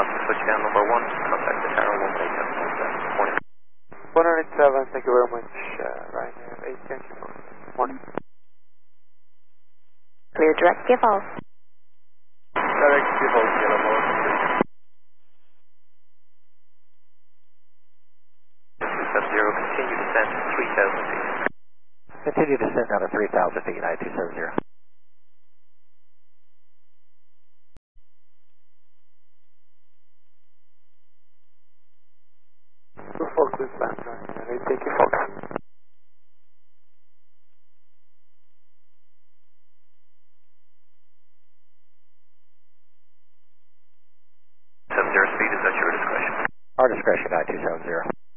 switchdown number 1, contact the tower 187. Morning. 187, thank you very much. Ryanair 8 morning. Clear direct default. Direct default, yellow mode. 270, continue descent 3,000 feet. Continue descent down to 3,000 feet, I-270. Fox is land, Ryanair 8 Fox. Speed, is at your discretion. Our discretion, I-270.